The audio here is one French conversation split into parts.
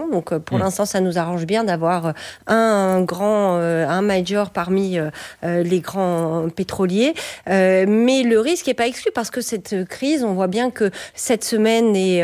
fonds. Donc pour l'instant, ça nous arrange bien d'avoir un major parmi les grands pétroliers. Mais le risque n'est pas exclu parce que cette crise, on voit bien que cette semaine, il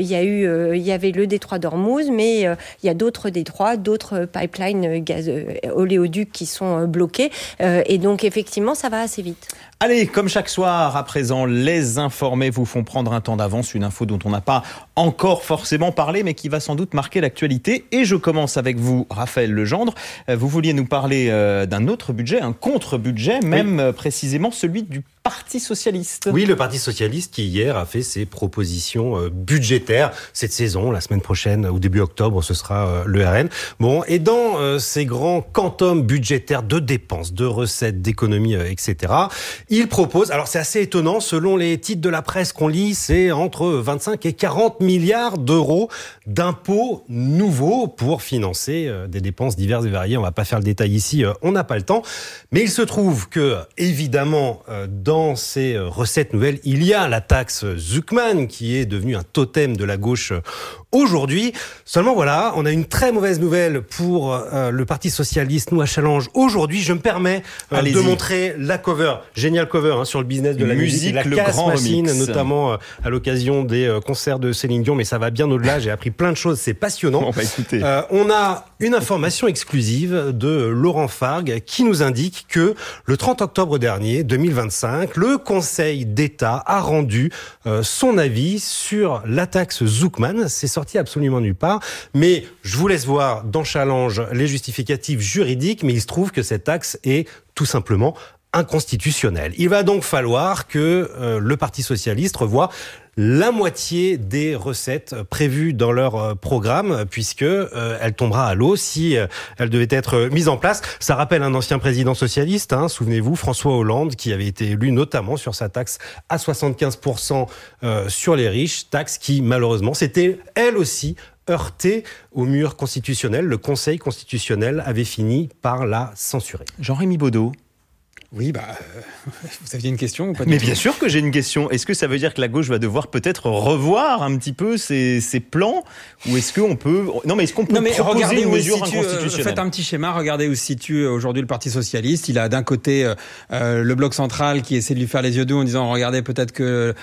y avait le détroit d'Ormuz, mais il y a d'autres détroits, d'autres pipelines oléoducs qui sont bloqués. Et donc, effectivement, ça va assez vite. Allez, comme chaque soir, à présent, les informés vous font prendre un temps d'avance, une info dont on n'a pas encore forcément parlé, mais qui va sans doute marquer l'actualité. Et je commence avec vous, Raphaël Legendre. Vous vouliez nous parler d'un autre budget, un contre-budget, même précisément celui du Parti Socialiste. Oui, le Parti Socialiste qui hier a fait ses propositions budgétaires cette saison. La semaine prochaine, au début octobre, ce sera le RN. Bon, et dans ces grands quantums budgétaires de dépenses, de recettes, d'économies, etc., il propose, alors c'est assez étonnant, selon les titres de la presse qu'on lit, c'est entre 25 et 40 milliards d'euros d'impôts nouveaux pour financer des dépenses diverses et variées. On va pas faire le détail ici, on n'a pas le temps. Mais il se trouve que, évidemment, dans ces recettes nouvelles, il y a la taxe Zuckman qui est devenue un totem de la gauche aujourd'hui. Seulement voilà, on a une très mauvaise nouvelle pour le Parti Socialiste, nous à Challenge. Aujourd'hui, je me permets de montrer la cover, génial cover sur le business de la musique, la casse-machine, notamment à l'occasion des concerts de Céline Dion, mais ça va bien au-delà, j'ai appris plein de choses, c'est passionnant. Bon, écoutez. On a une information exclusive de Laurent Fargue qui nous indique que le 30 octobre dernier, 2025, le Conseil d'État a rendu son avis sur la taxe Zuckman. C'est sorti absolument nulle part, mais je vous laisse voir dans Challenge les justificatifs juridiques, mais il se trouve que cette taxe est tout simplement inconstitutionnelle. Il va donc falloir que le Parti Socialiste revoie la moitié des recettes prévues dans leur programme, puisque elle tombera à l'eau si elle devait être mise en place. Ça rappelle un ancien président socialiste, souvenez-vous, François Hollande, qui avait été élu notamment sur sa taxe à 75% sur les riches, taxe qui malheureusement s'était elle aussi heurtée au mur constitutionnel. Le Conseil constitutionnel avait fini par la censurer. Jean-Rémy Baudot. Oui, vous aviez une question ou pas? Mais bien sûr que j'ai une question. Est-ce que ça veut dire que la gauche va devoir peut-être revoir un petit peu ses plans, ou est-ce qu'on peut proposer une mesure inconstitutionnelle? Faites un petit schéma, regardez où se situe aujourd'hui le Parti Socialiste. Il a d'un côté le bloc central qui essaie de lui faire les yeux doux en disant regardez, peut-être que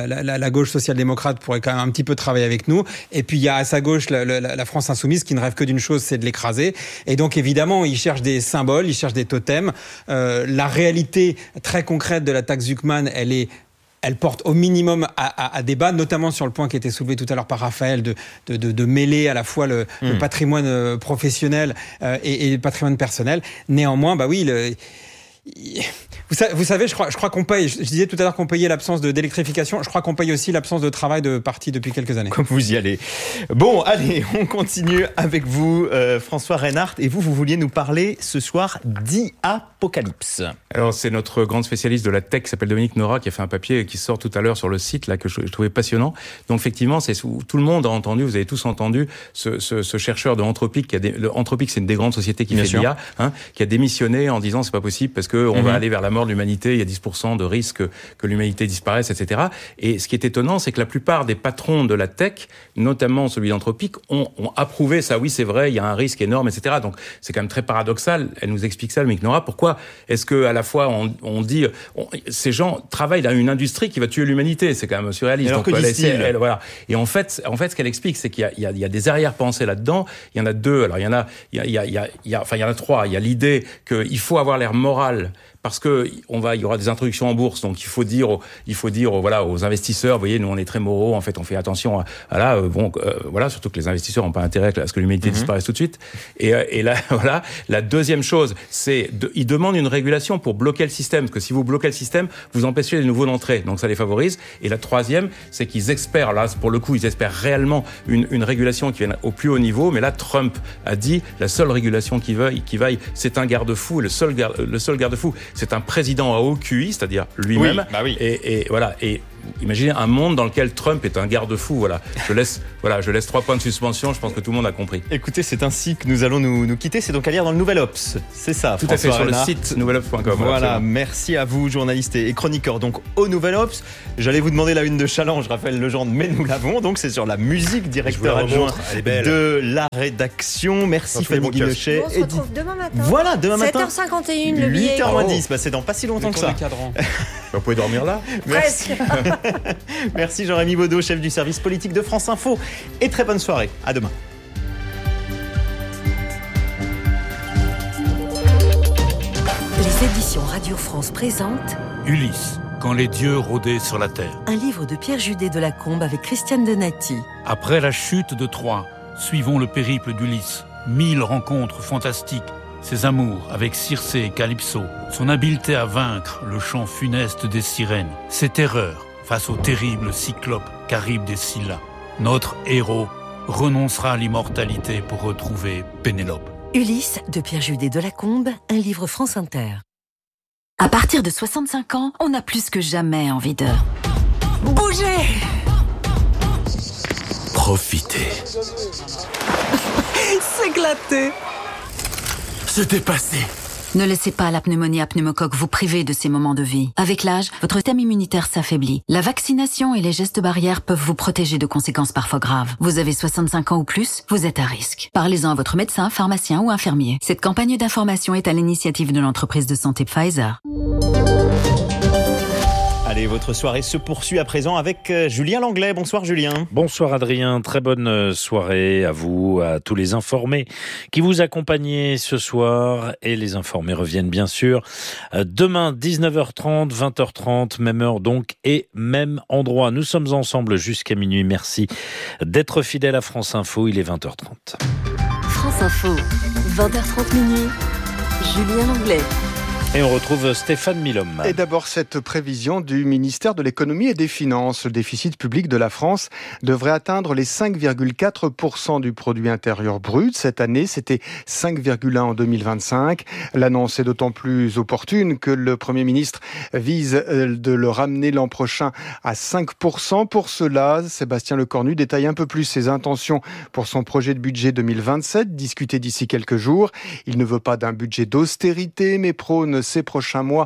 la gauche social-démocrate pourrait quand même un petit peu travailler avec nous. Et puis il y a à sa gauche la France insoumise qui ne rêve que d'une chose, c'est de l'écraser. Et donc évidemment, il cherche des symboles, il cherche des totems. La réalité très concrète de la taxe Zuckman, elle porte au minimum à débat, notamment sur le point qui était soulevé tout à l'heure par Raphaël, de mêler à la fois le patrimoine professionnel et le patrimoine personnel. Néanmoins, vous savez, je crois qu'on paye. Je disais tout à l'heure qu'on payait l'absence d'électrification. Je crois qu'on paye aussi l'absence de travail de parti depuis quelques années. Comme vous y allez. Bon, allez, on continue avec vous, François Reinhardt. Et vous vouliez nous parler ce soir d'e-apocalypse. Alors, c'est notre grande spécialiste de la tech qui s'appelle Dominique Nora qui a fait un papier qui sort tout à l'heure sur le site là que je trouvais passionnant. Donc, effectivement, c'est tout le monde a entendu. Vous avez tous entendu ce chercheur de Anthropic Anthropic, c'est une des grandes sociétés qui fait de l'IA, qui a démissionné en disant c'est pas possible parce que on va aller vers la mort de l'humanité, il y a 10% de risque que l'humanité disparaisse, etc. Et ce qui est étonnant, c'est que la plupart des patrons de la tech, notamment celui d'Anthropic, ont approuvé ça. Oui, c'est vrai, il y a un risque énorme, etc. Donc, c'est quand même très paradoxal. Elle nous explique ça, Dominique Nora. Pourquoi est-ce que à la fois on dit ces gens travaillent dans une industrie qui va tuer l'humanité? C'est quand même surréaliste. Alors, que disent-ils ? Voilà. Et en fait, ce qu'elle explique, c'est qu'il y a des arrière-pensées là-dedans. Il y en a deux. Alors, il y en a trois. Il y a l'idée qu'il faut avoir l'air moral. Parce que il y aura des introductions en bourse, donc il faut dire voilà aux investisseurs, vous voyez, nous on est très moraux, en fait on fait attention voilà, surtout que les investisseurs n'ont pas intérêt à ce que l'humanité disparaisse tout de suite. Et là voilà, la deuxième chose, c'est ils demandent une régulation pour bloquer le système, parce que si vous bloquez le système, vous empêchez les nouveaux d'entrer, donc ça les favorise. Et la troisième, c'est qu'ils espèrent, là pour le coup, ils espèrent réellement une régulation qui vienne au plus haut niveau. Mais là, Trump a dit la seule régulation qui vaille, c'est un garde-fou, et le seul garde-fou, c'est un président à haut QI, c'est-à-dire lui-même. Oui. Et voilà. Et imaginez un monde dans lequel Trump est un garde-fou. Voilà. Je laisse 3 points de suspension. Je pense que tout le monde a compris. Écoutez, c'est ainsi que nous allons nous quitter. C'est donc à lire dans le Nouvel Obs. C'est ça, tout à fait, sur Renard. le site nouvelobs.com. Voilà, merci à vous, journalistes et chroniqueurs donc au Nouvel Obs. J'allais vous demander la une de Challenge, Raphaël Legendre, mais nous l'avons. Donc c'est sur la musique, directeur adjoint de la rédaction. Merci Fanny Guilochet. On se retrouve demain matin. Voilà, demain matin. 7h51, le billet. 8h10, c'est dans pas si longtemps que ça. Vous pouvez dormir là. Merci. Merci Jean-Rémy Baudot, chef du service politique de France Info. Et très bonne soirée. À demain. Les éditions Radio France présentent Ulysse, quand les dieux rôdaient sur la terre. un livre de Pierre Judet de Lacombe avec Christiane Donati. Après la chute de Troie, suivons le périple d'Ulysse. 1000 rencontres fantastiques, ses amours avec Circé et Calypso, son habileté à vaincre le chant funeste des sirènes, ses terreurs face au terrible cyclope Charybde et Scylla. Notre héros renoncera à l'immortalité pour retrouver Pénélope. Ulysse de Pierre Judet de Lacombe, un livre France Inter. À partir de 65 ans, on a plus que jamais envie de bouger. Profitez. S'éclater. Se dépasser. Ne laissez pas la pneumonie à pneumocoque vous priver de ces moments de vie. Avec l'âge, votre système immunitaire s'affaiblit. La vaccination et les gestes barrières peuvent vous protéger de conséquences parfois graves. Vous avez 65 ans ou plus, vous êtes à risque. Parlez-en à votre médecin, pharmacien ou infirmier. Cette campagne d'information est à l'initiative de l'entreprise de santé Pfizer. Allez, votre soirée se poursuit à présent avec Julien Langlais. Bonsoir Julien. Bonsoir Adrien, très bonne soirée à vous, à tous les informés qui vous accompagnaient ce soir. Et les informés reviennent bien sûr demain 19h30, 20h30, même heure donc et même endroit. Nous sommes ensemble jusqu'à minuit. Merci d'être fidèle à France Info, il est 20h30. France Info, 20h30 minuit, Julien Langlais. Et on retrouve Stéphane Milhomme. Et d'abord, cette prévision du ministère de l'économie et des finances. Le déficit public de la France devrait atteindre les 5,4% du produit intérieur brut. Cette année, c'était 5,1 en 2025. L'annonce est d'autant plus opportune que le Premier ministre vise de le ramener l'an prochain à 5%. Pour cela, Sébastien Lecornu détaille un peu plus ses intentions pour son projet de budget 2027, discuté d'ici quelques jours. Il ne veut pas d'un budget d'austérité, mais prône ces prochains mois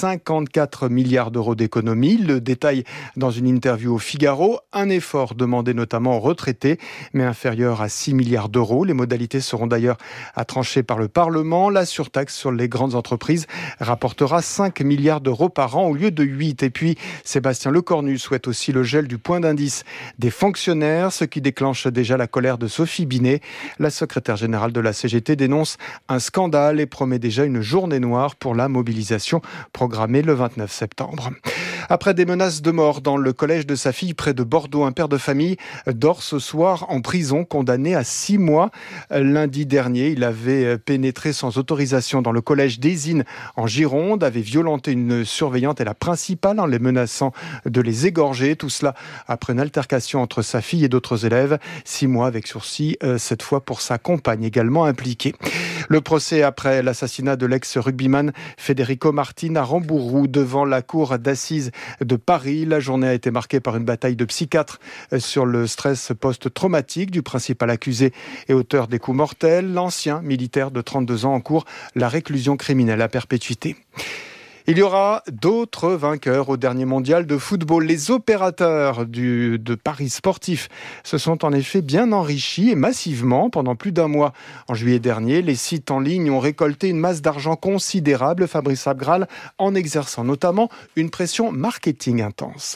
54 milliards d'euros d'économies. Le détail dans une interview au Figaro. Un effort demandé notamment aux retraités, mais inférieur à 6 milliards d'euros. Les modalités seront d'ailleurs à trancher par le Parlement. La surtaxe sur les grandes entreprises rapportera 5 milliards d'euros par an au lieu de 8. Et puis, Sébastien Lecornu souhaite aussi le gel du point d'indice des fonctionnaires, ce qui déclenche déjà la colère de Sophie Binet. La secrétaire générale de la CGT dénonce un scandale et promet déjà une journée noire pour la mobilisation programmée le 29 septembre. Après des menaces de mort dans le collège de sa fille près de Bordeaux, un père de famille dort ce soir en prison, condamné à 6 mois. Lundi dernier, il avait pénétré sans autorisation dans le collège d'Ésine en Gironde, avait violenté une surveillante et la principale en les menaçant de les égorger. Tout cela après une altercation entre sa fille et d'autres élèves. 6 mois avec sursis, cette fois pour sa compagne également impliquée. Le procès après l'assassinat de l'ex-rugbyman Federico Martin à Rambourou devant la cour d'assises de Paris. La journée a été marquée par une bataille de psychiatres sur le stress post-traumatique du principal accusé et auteur des coups mortels. L'ancien militaire de 32 ans encourt la réclusion criminelle à perpétuité. Il y aura d'autres vainqueurs au dernier mondial de football. Les opérateurs de paris sportifs se sont en effet bien enrichis et massivement pendant plus d'un mois. En juillet dernier, les sites en ligne ont récolté une masse d'argent considérable, Fabrice Abgral, en exerçant notamment une pression marketing intense.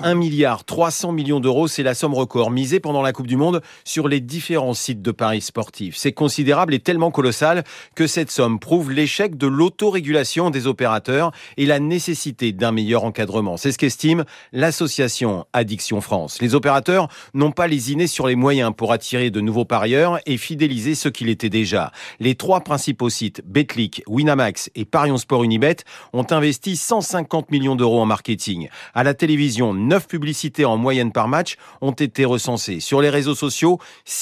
1,3 milliard d'euros, c'est la somme record misée pendant la Coupe du Monde sur les différents sites de paris sportifs. C'est considérable et tellement colossal que cette somme prouve l'échec de l'autorégulation des opérateurs et la nécessité d'un meilleur encadrement. C'est ce qu'estime l'association Addiction France. Les opérateurs n'ont pas lésiné sur les moyens pour attirer de nouveaux parieurs et fidéliser ceux qui l'étaient déjà. Les 3 principaux sites, Betclic, Winamax et Parions Sport Unibet, ont investi 150 millions d'euros en marketing. À la télévision, 9 publicités en moyenne par match ont été recensées. Sur les réseaux sociaux,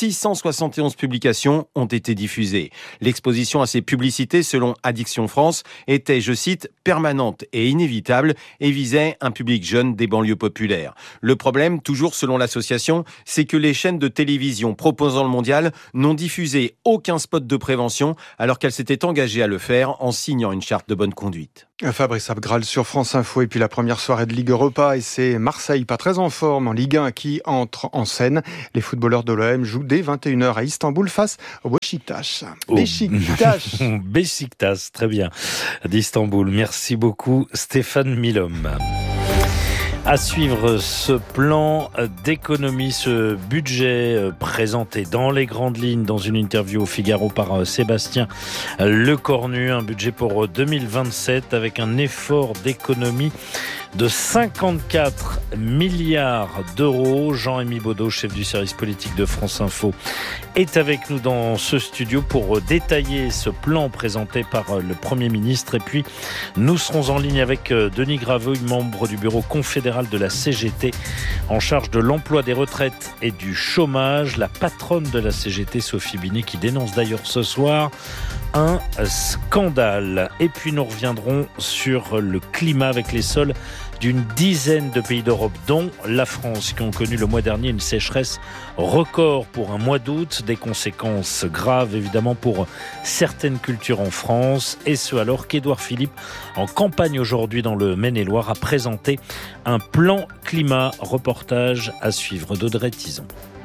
671 publications ont été diffusées. L'exposition à ces publicités, selon Addiction France, était, je cite, permanente et inévitable et visait un public jeune des banlieues populaires. Le problème, toujours selon l'association, c'est que les chaînes de télévision proposant le mondial n'ont diffusé aucun spot de prévention alors qu'elles s'étaient engagées à le faire en signant une charte de bonne conduite. Fabrice Abgral sur France Info. Et puis la première soirée de Ligue Europa, et c'est Marseille, pas très en forme en Ligue 1, qui entre en scène. Les footballeurs de l'OM jouent dès 21h à Istanbul face au Beşiktaş. Beşiktaş, très bien, d'Istanbul. Merci beaucoup Stéphane Milhomme. À suivre ce plan d'économie, ce budget présenté dans les grandes lignes dans une interview au Figaro par Sébastien Lecornu, un budget pour 2027 avec un effort d'économie de 54 milliards d'euros. Jean-Rémy Baudot, chef du service politique de France Info, est avec nous dans ce studio pour détailler ce plan présenté par le Premier ministre. Et puis, nous serons en ligne avec Denis Graveuil, membre du bureau confédéral de la CGT, en charge de l'emploi, des retraites et du chômage. La patronne de la CGT, Sophie Binet, qui dénonce d'ailleurs ce soir un scandale. Et puis nous reviendrons sur le climat avec les sols d'une dizaine de pays d'Europe, dont la France, qui ont connu le mois dernier une sécheresse record pour un mois d'août, des conséquences graves évidemment pour certaines cultures en France, et ce alors qu'Édouard Philippe, en campagne aujourd'hui dans le Maine-et-Loire, a présenté un plan climat. Reportage à suivre d'Audrey Tison.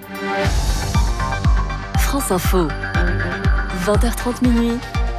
France Info, 20h30 minuit,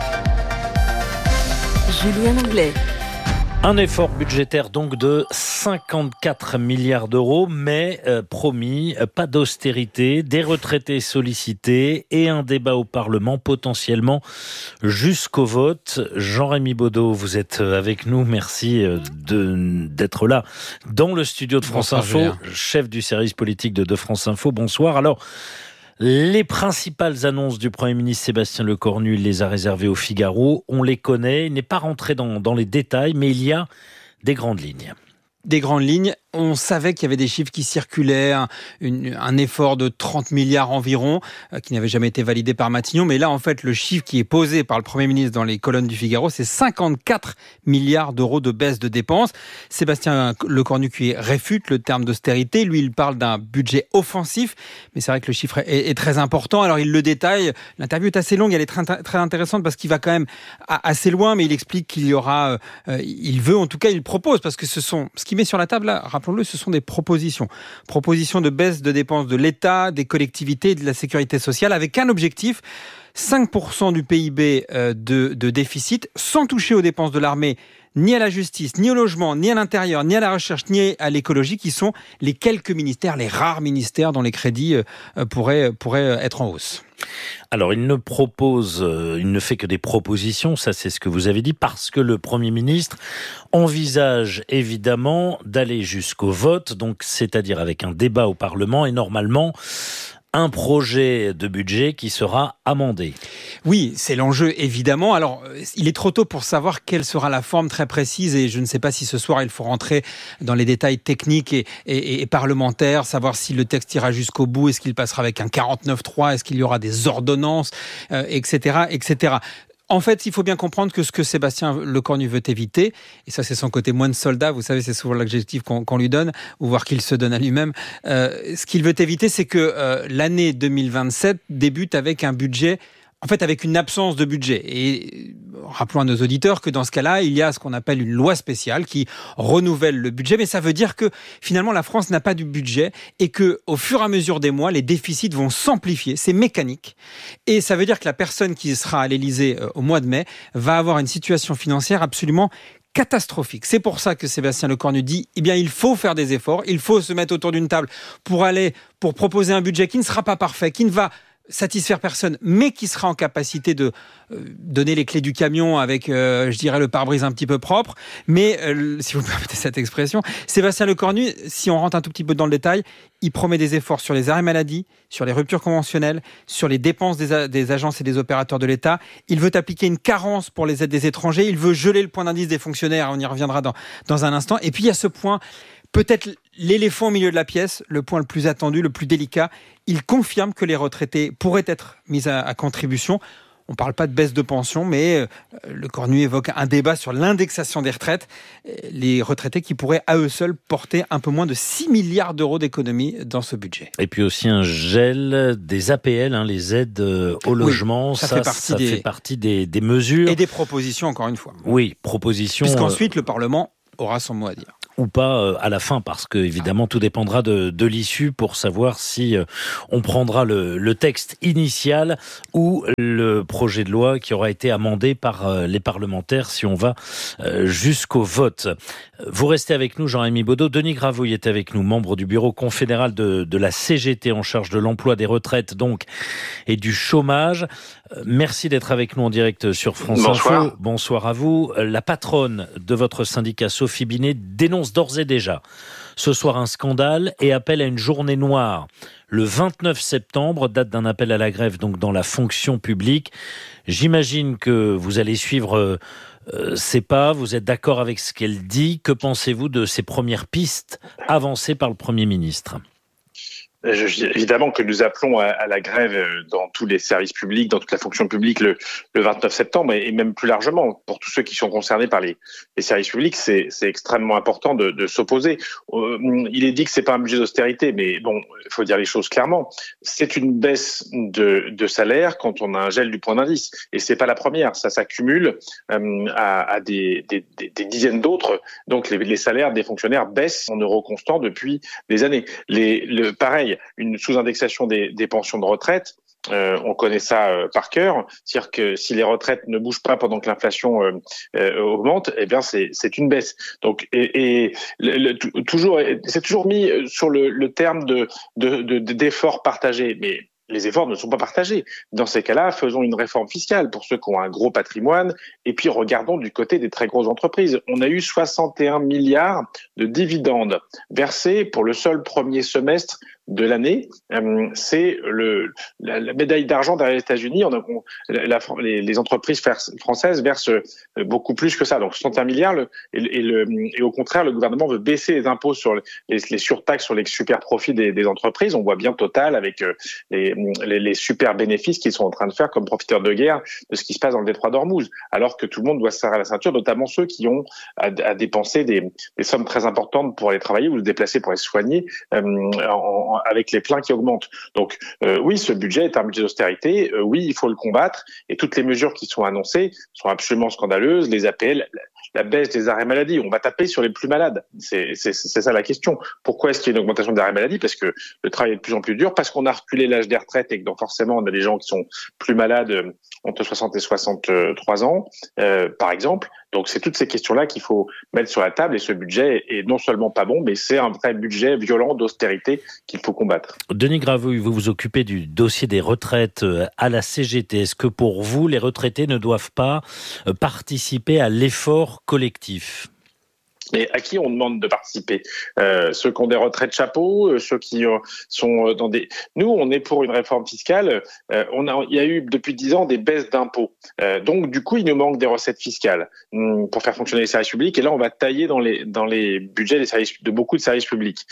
Julien Anglais. Un effort budgétaire donc de 54 milliards d'euros, mais promis, pas d'austérité, des retraités sollicités et un débat au Parlement potentiellement jusqu'au vote. Jean-Rémy Baudot, vous êtes avec nous, merci d'être là dans le studio de France Info, chef du service politique de France Info. Bonsoir. Alors, les principales annonces du Premier ministre Sébastien Lecornu, il les a réservées au Figaro. On les connaît, il n'est pas rentré dans les détails, mais il y a des grandes lignes. Des grandes lignes, on savait qu'il y avait des chiffres qui circulaient, un effort de 30 milliards environ, qui n'avait jamais été validé par Matignon. Mais là, en fait, le chiffre qui est posé par le Premier ministre dans les colonnes du Figaro, c'est 54 milliards d'euros de baisse de dépenses. Sébastien Lecornu qui réfute le terme d'austérité. Lui, il parle d'un budget offensif. Mais c'est vrai que le chiffre est très important. Alors, il le détaille. L'interview est assez longue, elle est très intéressante parce qu'il va quand même assez loin, mais il explique qu'il y aura... il veut, en tout cas, il propose, parce que ce qu'il met sur la table, là, rappelons-le, ce sont des propositions. Propositions de baisse de dépenses de l'État, des collectivités et de la sécurité sociale, avec un objectif, 5% du PIB de déficit, sans toucher aux dépenses de l'armée, ni à la justice, ni au logement, ni à l'intérieur, ni à la recherche, ni à l'écologie, qui sont les quelques ministères, les rares ministères dont les crédits pourraient être en hausse. Alors, il ne fait que des propositions, ça c'est ce que vous avez dit, parce que le Premier ministre envisage évidemment d'aller jusqu'au vote, donc c'est-à-dire avec un débat au Parlement et normalement un projet de budget qui sera amendé. Oui, c'est l'enjeu, évidemment. Alors, il est trop tôt pour savoir quelle sera la forme très précise et je ne sais pas si ce soir, il faut rentrer dans les détails techniques et parlementaires, savoir si le texte ira jusqu'au bout, est-ce qu'il passera avec un 49.3, est-ce qu'il y aura des ordonnances, etc., etc. En fait, il faut bien comprendre que ce que Sébastien Lecornu veut éviter, et ça c'est son côté moine soldat, vous savez, c'est souvent l'adjectif qu'on lui donne, ou voire qu'il se donne à lui-même, ce qu'il veut éviter, c'est que l'année 2027 débute avec un budget, en fait avec une absence de budget. Et rappelons à nos auditeurs que dans ce cas-là, il y a ce qu'on appelle une loi spéciale qui renouvelle le budget, mais ça veut dire que finalement la France n'a pas du budget et que au fur et à mesure des mois, les déficits vont s'amplifier, c'est mécanique. Et ça veut dire que la personne qui sera à l'Élysée au mois de mai va avoir une situation financière absolument catastrophique. C'est pour ça que Sébastien Lecornu dit, eh bien, il faut faire des efforts, il faut se mettre autour d'une table pour proposer un budget qui ne sera pas parfait, qui ne va satisfaire personne, mais qui sera en capacité de donner les clés du camion avec, je dirais, le pare-brise un petit peu propre. Mais, si vous permettez cette expression, Sébastien Lecornu, si on rentre un tout petit peu dans le détail, il promet des efforts sur les arrêts maladie, sur les ruptures conventionnelles, sur les dépenses des agences et des opérateurs de l'État. Il veut appliquer une carence pour les aides des étrangers. Il veut geler le point d'indice des fonctionnaires. On y reviendra dans un instant. Et puis, il y a ce point, peut-être l'éléphant au milieu de la pièce, le point le plus attendu, le plus délicat. Il confirme que les retraités pourraient être mis à contribution. On ne parle pas de baisse de pension, mais le Cornu évoque un débat sur l'indexation des retraites. Les retraités qui pourraient à eux seuls porter un peu moins de 6 milliards d'euros d'économies dans ce budget. Et puis aussi un gel des APL, les aides au logement. Oui, ça fait partie des mesures. Et des propositions, encore une fois. Oui, propositions. Puisqu'ensuite, le Parlement aura son mot à dire. Ou pas à la fin, parce que évidemment tout dépendra de l'issue pour savoir si on prendra le texte initial ou le projet de loi qui aura été amendé par les parlementaires si on va jusqu'au vote. Vous restez avec nous, Jean-Rémy Baudot. Denis Gravouille est avec nous, membre du bureau confédéral de la CGT en charge de l'emploi, des retraites donc et du chômage. Merci d'être avec nous en direct sur France Info. Bonsoir à vous. La patronne de votre syndicat, Sophie Binet, dénonce d'ores et déjà ce soir un scandale et appelle à une journée noire. Le 29 septembre, date d'un appel à la grève donc dans la fonction publique. J'imagine que vous allez suivre ces pas. Vous êtes d'accord avec ce qu'elle dit. Que pensez-vous de ces premières pistes avancées par le Premier ministre ? Évidemment que nous appelons à la grève dans tous les services publics, dans toute la fonction publique le 29 septembre et même plus largement pour tous ceux qui sont concernés par les services publics, c'est extrêmement important de s'opposer. Il est dit que c'est pas un budget d'austérité, mais bon, il faut dire les choses clairement. C'est une baisse de salaire quand on a un gel du point d'indice et c'est pas la première. Ça s'accumule à des dizaines d'autres. Donc les salaires des fonctionnaires baissent en euros constants depuis des années. Pareil. Une sous-indexation des pensions de retraite, on connaît ça par cœur. C'est-à-dire que si les retraites ne bougent pas pendant que l'inflation augmente, eh bien c'est une baisse. Donc c'est toujours mis sur le terme d'efforts partagés, mais les efforts ne sont pas partagés. Dans ces cas-là, faisons une réforme fiscale pour ceux qui ont un gros patrimoine et puis regardons du côté des très grosses entreprises. On a eu 61 milliards de dividendes versés pour le seul premier semestre de l'année. C'est la médaille d'argent derrière les États-Unis. Les entreprises françaises versent beaucoup plus que ça. Donc 61 milliards. Et au contraire, le gouvernement veut baisser les impôts sur les surtaxes sur les super profits des entreprises. On voit bien Total avec les super bénéfices qu'ils sont en train de faire comme profiteurs de guerre de ce qui se passe dans le détroit d'Ormuz. Alors que tout le monde doit se serrer la ceinture, notamment ceux qui ont à dépenser des sommes très importantes pour aller travailler ou se déplacer pour aller se soigner avec les pleins qui augmentent. Donc oui, ce budget est un budget d'austérité. Oui, il faut le combattre. Et toutes les mesures qui sont annoncées sont absolument scandaleuses. Les APL, la baisse des arrêts maladie, on va taper sur les plus malades. C'est ça la question. Pourquoi est-ce qu'il y a une augmentation des arrêts maladie ? Parce que le travail est de plus en plus dur, parce qu'on a reculé l'âge des retraites et que donc forcément on a des gens qui sont plus malades entre 60 et 63 ans, par exemple. Donc c'est toutes ces questions-là qu'il faut mettre sur la table et ce budget est non seulement pas bon, mais c'est un vrai budget violent d'austérité qu'il faut combattre. Denis Gravouille, vous vous occupez du dossier des retraites à la CGT. Est-ce que pour vous, les retraités ne doivent pas participer à l'effort collectif ? Mais à qui on demande de participer ? Ceux qui ont des retraites chapeau, ceux qui sont dans des... Nous, on est pour une réforme fiscale. Il y a eu depuis 10 ans des baisses d'impôts. Donc, du coup, il nous manque des recettes fiscales pour faire fonctionner les services publics. Et là, on va tailler dans les budgets de beaucoup de services publics.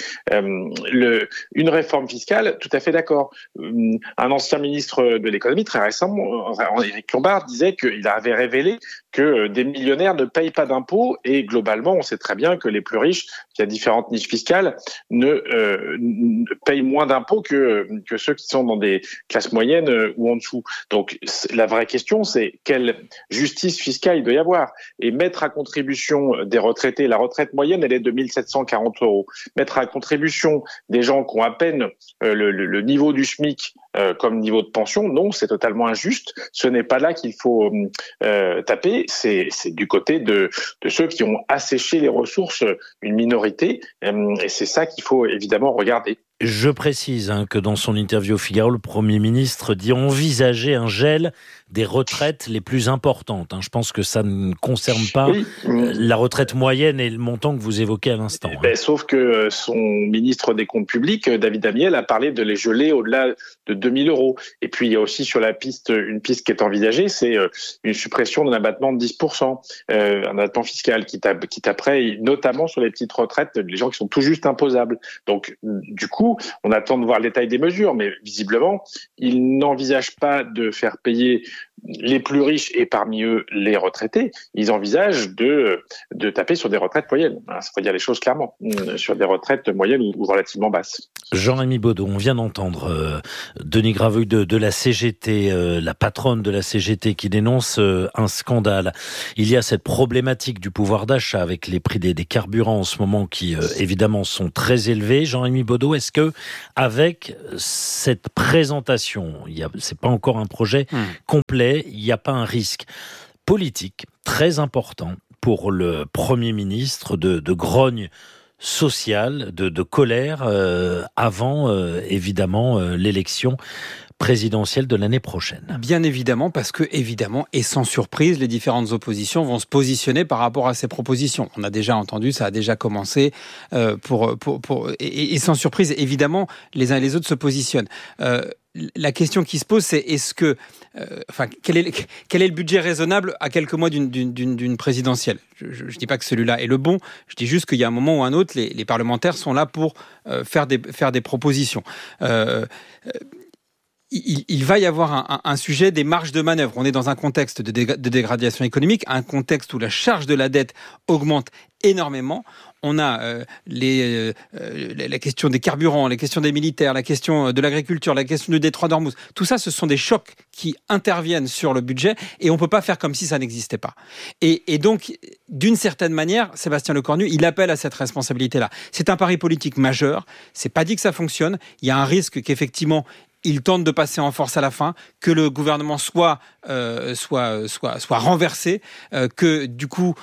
Une réforme fiscale, tout à fait d'accord. Un ancien ministre de l'économie, très récemment, Éric Lombard, disait qu'il avait révélé que des millionnaires ne payent pas d'impôts et globalement, on sait très bien que les plus riches, qui a différentes niches fiscales, ne payent moins d'impôts que ceux qui sont dans des classes moyennes ou en dessous. Donc la vraie question, c'est quelle justice fiscale il doit y avoir. Et mettre à contribution des retraités, la retraite moyenne, elle est de 1 740 €. Mettre à contribution des gens qui ont à peine le niveau du SMIC comme niveau de pension, non, c'est totalement injuste. Ce n'est pas là qu'il faut taper, c'est du côté de ceux qui ont asséché les ressources, une minorité, et c'est ça qu'il faut évidemment regarder. Je précise que dans son interview au Figaro, le Premier ministre dit envisager un gel des retraites les plus importantes. Je pense que ça ne concerne pas la retraite moyenne et le montant que vous évoquez à l'instant. Sauf que son ministre des Comptes publics, David Amiel, a parlé de les geler au-delà de 2 000 €. Et puis, il y a aussi sur la piste, une piste qui est envisagée, c'est une suppression d'un abattement de 10%, un abattement fiscal qui taperait notamment sur les petites retraites, les gens qui sont tout juste imposables. Donc, du coup, on attend de voir le détail des mesures, mais visiblement, il n'envisage pas de faire payer les plus riches et parmi eux les retraités, ils envisagent de taper sur des retraites moyennes. Il faut dire les choses clairement, sur des retraites moyennes ou relativement basses. Jean-Rémy Baudot, on vient d'entendre Denis Graveuil de la CGT, la patronne de la CGT qui dénonce un scandale. Il y a cette problématique du pouvoir d'achat avec les prix des carburants en ce moment qui évidemment sont très élevés. Jean-Rémy Baudot, est-ce que avec cette présentation, c'est pas encore un projet complet, il n'y a pas un risque politique très important pour le Premier ministre de grogne sociale, de colère avant évidemment l'élection présidentielle de l'année prochaine. Bien évidemment, parce que évidemment, et sans surprise, les différentes oppositions vont se positionner par rapport à ces propositions. On a déjà entendu, ça a déjà commencé, et sans surprise, évidemment, les uns et les autres se positionnent. La question qui se pose, c'est quel est le budget raisonnable à quelques mois d'une présidentielle ? Je ne dis pas que celui-là est le bon, je dis juste qu'il y a un moment ou un autre, les parlementaires sont là pour faire des propositions. Il va y avoir un sujet des marges de manœuvre. On est dans un contexte de dégradation économique, un contexte où la charge de la dette augmente énormément. On a la question des carburants, la question des militaires, la question de l'agriculture, la question du détroit d'Ormuz. Tout ça, ce sont des chocs qui interviennent sur le budget et on ne peut pas faire comme si ça n'existait pas. Et donc, d'une certaine manière, Sébastien Lecornu, il appelle à cette responsabilité-là. C'est un pari politique majeur. C'est pas dit que ça fonctionne. Il y a un risque qu'effectivement, il tente de passer en force à la fin, que le gouvernement soit renversé, que du coup,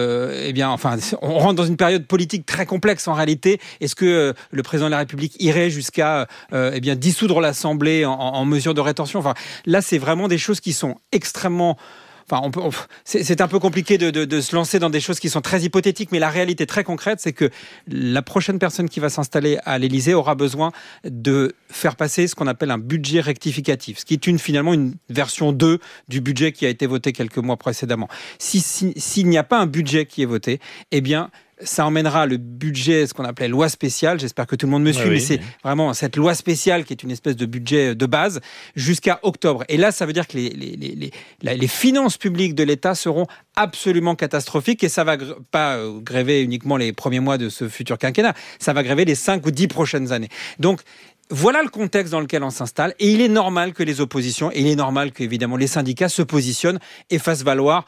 on rentre dans une période politique très complexe en réalité. Est-ce que le président de la République irait jusqu'à dissoudre l'Assemblée en mesure de rétention ? Enfin, là, c'est vraiment des choses qui sont extrêmement... c'est un peu compliqué de se lancer dans des choses qui sont très hypothétiques, mais la réalité très concrète, c'est que la prochaine personne qui va s'installer à l'Élysée aura besoin de faire passer ce qu'on appelle un budget rectificatif, ce qui est finalement une version 2 du budget qui a été voté quelques mois précédemment. S'il n'y a pas un budget qui est voté, eh bien, ça emmènera le budget, ce qu'on appelait loi spéciale, j'espère que tout le monde me suit, mais c'est vraiment cette loi spéciale qui est une espèce de budget de base, jusqu'à octobre. Et là, ça veut dire que les finances publiques de l'État seront absolument catastrophiques, et ça va pas gréver uniquement les premiers mois de ce futur quinquennat, ça va gréver les 5 ou 10 prochaines années. Donc, voilà le contexte dans lequel on s'installe, et il est normal que les oppositions, et il est normal qu'évidemment les syndicats se positionnent et fassent valoir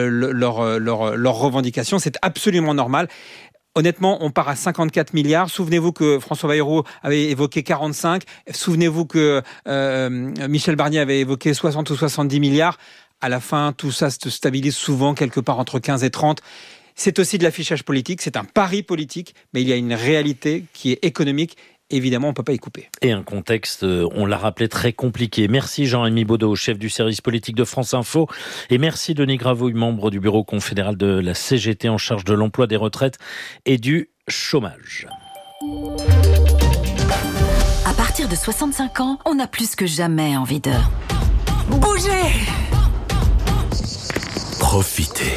leurs revendications. C'est absolument normal. Honnêtement, on part à 54 milliards. Souvenez-vous que François Bayrou avait évoqué 45. Souvenez-vous que Michel Barnier avait évoqué 60 ou 70 milliards. À la fin, tout ça se stabilise souvent quelque part entre 15 et 30. C'est aussi de l'affichage politique, c'est un pari politique, mais il y a une réalité qui est économique. Évidemment, on ne peut pas y couper. Et un contexte, on l'a rappelé, très compliqué. Merci Jean-Rémy Baudot, chef du service politique de France Info. Et merci Denis Graveuil, membre du bureau confédéral de la CGT en charge de l'emploi, des retraites et du chômage. À partir de 65 ans, on a plus que jamais envie de bouger. Profiter.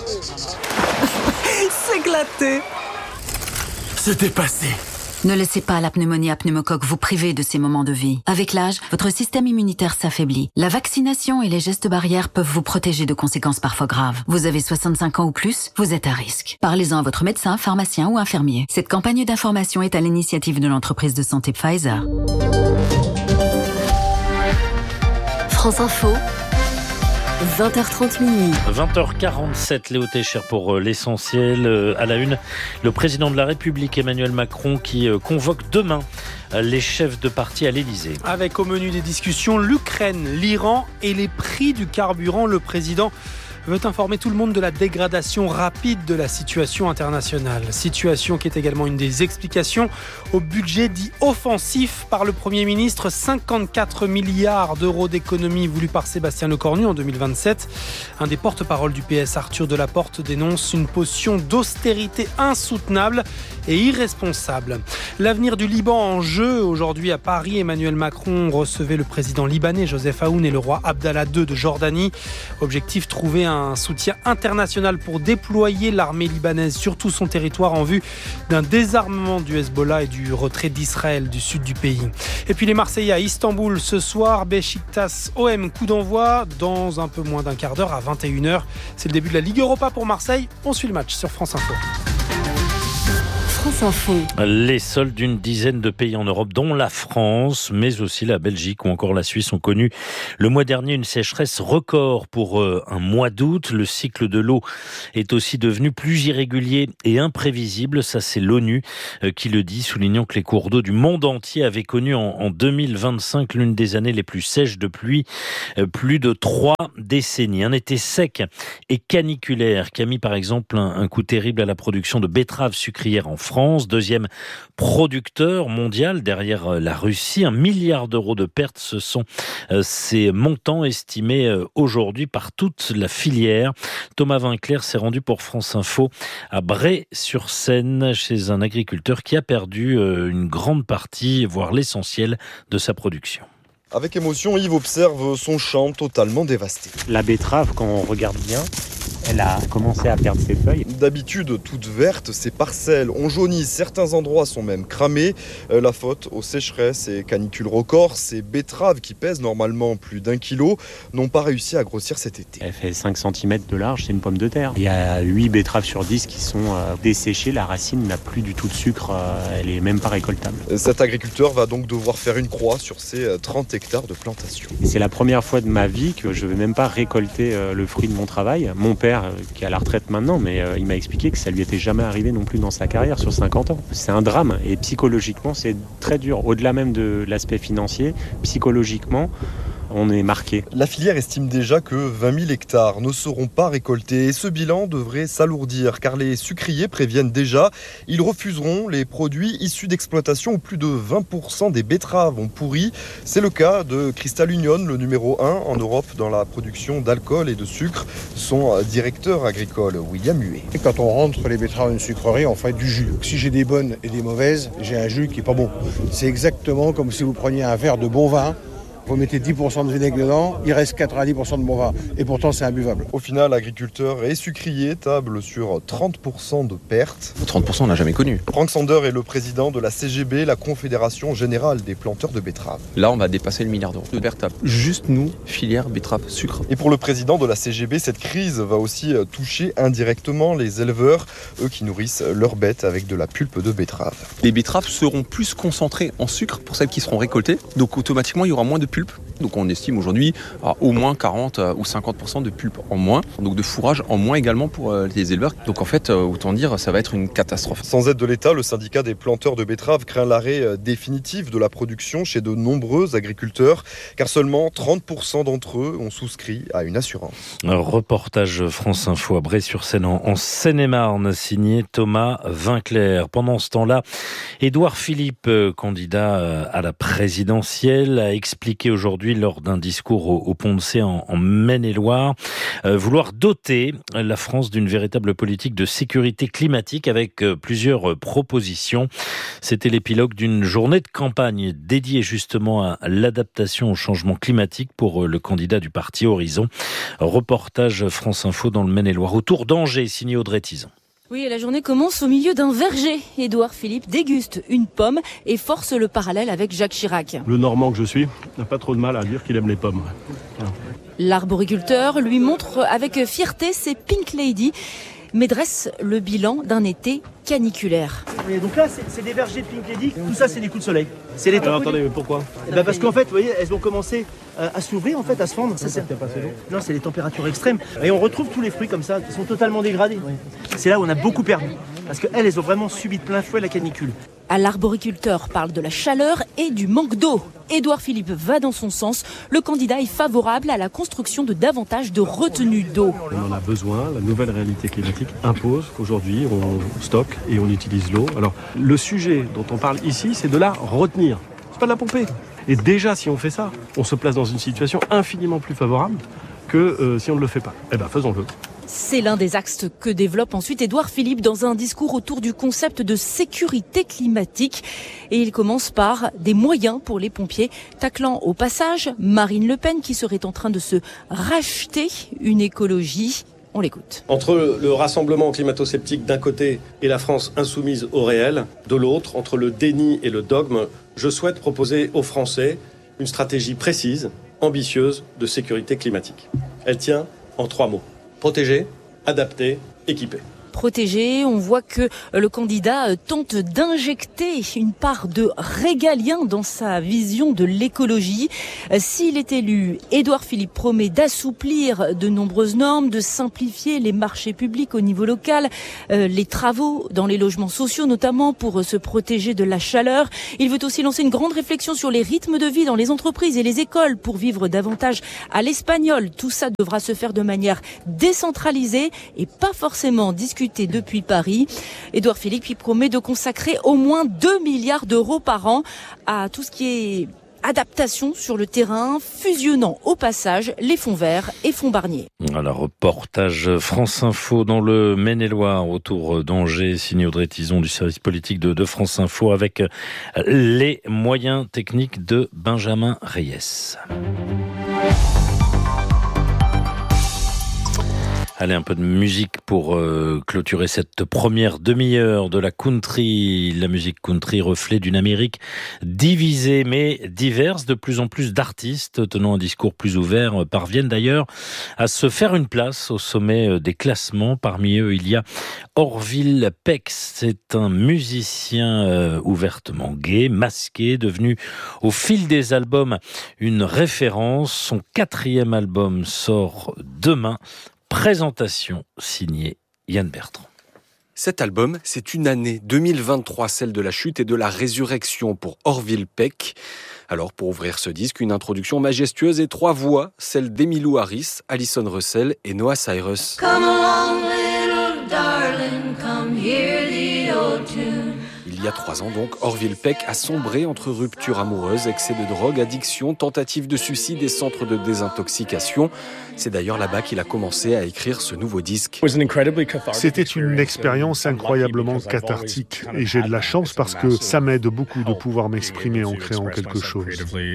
S'éclater. Se dépasser. Ne laissez pas la pneumonie à pneumocoque vous priver de ces moments de vie. Avec l'âge, votre système immunitaire s'affaiblit. La vaccination et les gestes barrières peuvent vous protéger de conséquences parfois graves. Vous avez 65 ans ou plus, vous êtes à risque. Parlez-en à votre médecin, pharmacien ou infirmier. Cette campagne d'information est à l'initiative de l'entreprise de santé Pfizer. France Info, 20h30 minuit. 20h47, Léo Técher pour l'essentiel. À la une, le président de la République, Emmanuel Macron, qui convoque demain les chefs de parti à l'Élysée. Avec au menu des discussions l'Ukraine, l'Iran et les prix du carburant. Le président veut informer tout le monde de la dégradation rapide de la situation internationale. Situation qui est également une des explications au budget dit offensif par le Premier ministre. 54 milliards d'euros d'économies voulues par Sébastien Lecornu en 2027. Un des porte-parole du PS, Arthur Delaporte, dénonce une position d'austérité insoutenable et irresponsable. L'avenir du Liban en jeu. Aujourd'hui à Paris, Emmanuel Macron recevait le président libanais Joseph Aoun et le roi Abdallah II de Jordanie. Objectif, trouver un un soutien international pour déployer l'armée libanaise sur tout son territoire en vue d'un désarmement du Hezbollah et du retrait d'Israël du sud du pays. Et puis les Marseillais à Istanbul ce soir, Beşiktaş OM, coup d'envoi dans un peu moins d'un quart d'heure à 21h. C'est le début de la Ligue Europa pour Marseille. On suit le match sur France Info. France Info. Les sols d'une dizaine de pays en Europe, dont la France, mais aussi la Belgique ou encore la Suisse, ont connu le mois dernier une sécheresse record pour un mois d'août. Le cycle de l'eau est aussi devenu plus irrégulier et imprévisible. Ça, c'est l'ONU qui le dit, soulignant que les cours d'eau du monde entier avaient connu en 2025 l'une des années les plus sèches depuis plus de 3 décennies. Un été sec et caniculaire qui a mis par exemple un coup terrible à la production de betteraves sucrières en France. Deuxième producteur mondial derrière la Russie. 1 milliard d'euros de pertes, ce sont ces montants estimés aujourd'hui par toute la filière. Thomas Vinclair s'est rendu pour France Info à Bray-sur-Seine chez un agriculteur qui a perdu une grande partie, voire l'essentiel de sa production. Avec émotion, Yves observe son champ totalement dévasté. La betterave, quand on regarde bien, elle a commencé à perdre ses feuilles. D'habitude, toutes vertes, ces parcelles ont jauni, certains endroits sont même cramés. La faute aux sécheresses et canicules records, ces betteraves qui pèsent normalement plus d'1 kilo n'ont pas réussi à grossir cet été. Elle fait 5 cm de large, c'est une pomme de terre. Il y a 8 betteraves sur 10 qui sont desséchées, la racine n'a plus du tout de sucre, elle est même pas récoltable. Cet agriculteur va donc devoir faire une croix sur ses 30 hectares de plantation. Et c'est la première fois de ma vie que je ne vais même pas récolter le fruit de mon travail. Mon père, qui est à la retraite maintenant, mais il m'a expliqué que ça lui était jamais arrivé non plus dans sa carrière sur 50 ans. C'est un drame et psychologiquement c'est très dur. Au-delà même de l'aspect financier, psychologiquement, on est marqué. La filière estime déjà que 20 000 hectares ne seront pas récoltés et ce bilan devrait s'alourdir car les sucriers préviennent déjà, ils refuseront les produits issus d'exploitation où plus de 20% des betteraves ont pourri. C'est le cas de Crystal Union, le numéro 1 en Europe dans la production d'alcool et de sucre. Son directeur agricole, William Huet. Quand on rentre les betteraves dans une sucrerie, on fait du jus. Si j'ai des bonnes et des mauvaises, j'ai un jus qui est pas bon. C'est exactement comme si vous preniez un verre de bon vin. Vous mettez 10% de vinaigre dedans, il reste 90% de bon vin. Et pourtant, c'est imbuvable. Au final, agriculteurs et sucriers tablent sur 30% de pertes. 30%, on n'a jamais connu. Franck Sander est le président de la CGB, la Confédération Générale des Planteurs de Betteraves. Là, on va dépasser le milliard d'euros de pertes. Juste nous, filière betterave sucre. Et pour le président de la CGB, cette crise va aussi toucher indirectement les éleveurs, eux qui nourrissent leurs bêtes avec de la pulpe de betterave. Les betteraves seront plus concentrées en sucre pour celles qui seront récoltées. Donc automatiquement, il y aura moins de pulpe. Donc on estime aujourd'hui à au moins 40 ou 50% de pulpe en moins, donc de fourrage en moins également pour les éleveurs. Donc en fait, autant dire, ça va être une catastrophe. Sans aide de l'État, le syndicat des planteurs de betteraves craint l'arrêt définitif de la production chez de nombreux agriculteurs, car seulement 30% d'entre eux ont souscrit à une assurance. Un reportage France Info à Bray-sur-Seine en Seine-et-Marne, signé Thomas Vinclair. Pendant ce temps-là, Édouard Philippe, candidat à la présidentielle, a expliqué aujourd'hui lors d'un discours au Pont de C en Maine-et-Loire vouloir doter la France d'une véritable politique de sécurité climatique avec plusieurs propositions. C'était l'épilogue d'une journée de campagne dédiée justement à l'adaptation au changement climatique pour le candidat du parti Horizon. Reportage France Info dans le Maine-et-Loire autour d'Angers, signé Audrey Tizon. Oui, et la journée commence au milieu d'un verger. Édouard Philippe déguste une pomme et force le parallèle avec Jacques Chirac. Le Normand que je suis n'a pas trop de mal à dire qu'il aime les pommes. L'arboriculteur lui montre avec fierté ses Pink Lady, mais dresse le bilan d'un été caniculaire. Et donc là, c'est des vergers de Pink Lady. Tout ça, c'est des coups de soleil. C'est les Alors attendez, mais pourquoi ? Parce qu'en fait, vous voyez, elles ont commencé à s'ouvrir, en fait, à se fendre. Ça, non, c'est les températures extrêmes. Et on retrouve tous les fruits comme ça, qui sont totalement dégradés. C'est là où on a beaucoup perdu. Parce qu'elles, elles ont vraiment subi de plein fouet la canicule. L'arboriculteur parle de la chaleur et du manque d'eau. Édouard Philippe va dans son sens. Le candidat est favorable à la construction de davantage de retenues d'eau. On en a besoin. La nouvelle réalité climatique impose qu'aujourd'hui, on stocke et on utilise l'eau. Alors, le sujet dont on parle ici, c'est de la retenir. C'est pas de la pomper. Et déjà, si on fait ça, on se place dans une situation infiniment plus favorable que si on ne le fait pas. Eh bien, faisons-le. C'est l'un des axes que développe ensuite Édouard Philippe dans un discours autour du concept de sécurité climatique. Et il commence par des moyens pour les pompiers, taclant au passage Marine Le Pen qui serait en train de se racheter une écologie. On l'écoute. Entre le rassemblement climato-sceptique d'un côté et la France insoumise au réel de l'autre, entre le déni et le dogme, je souhaite proposer aux Français une stratégie précise, ambitieuse de sécurité climatique. Elle tient en 3 mots. Protéger, adapter, équiper. Protégé, on voit que le candidat tente d'injecter une part de régalien dans sa vision de l'écologie. S'il est élu, Édouard Philippe promet d'assouplir de nombreuses normes, de simplifier les marchés publics au niveau local, les travaux dans les logements sociaux notamment pour se protéger de la chaleur. Il veut aussi lancer une grande réflexion sur les rythmes de vie dans les entreprises et les écoles pour vivre davantage à l'espagnol. Tout ça devra se faire de manière décentralisée et pas forcément discutée depuis Paris. Édouard Philippe promet de consacrer au moins 2 milliards d'euros par an à tout ce qui est adaptation sur le terrain, fusionnant au passage les fonds verts et fonds Barnier. Alors, reportage France Info dans le Maine-et-Loire autour d'Angers, signé Audrey Tison du service politique de France Info avec les moyens techniques de Benjamin Reyes. Allez, un peu de musique pour clôturer cette première demi-heure de la country. La musique country, reflet d'une Amérique divisée mais diverse. De plus en plus d'artistes tenant un discours plus ouvert parviennent d'ailleurs à se faire une place au sommet des classements. Parmi eux, il y a Orville Peck. C'est un musicien ouvertement gay, masqué, devenu au fil des albums une référence. Son 4e album sort demain. Présentation signée Yann Bertrand. Cet album, c'est une année 2023, celle de la chute et de la résurrection pour Orville Peck. Alors, pour ouvrir ce disque, une introduction majestueuse et 3 voix, celles d'Emmylou Harris, Alison Russell et Noah Cyrus. Come along, little darling, come hear the old tune. Il y a 3 ans donc, Orville Peck a sombré entre rupture amoureuse, excès de drogue, addiction, tentative de suicide et centre de désintoxication. C'est d'ailleurs là-bas qu'il a commencé à écrire ce nouveau disque. C'était une expérience incroyablement cathartique et j'ai de la chance parce que ça m'aide beaucoup de pouvoir m'exprimer en créant quelque chose.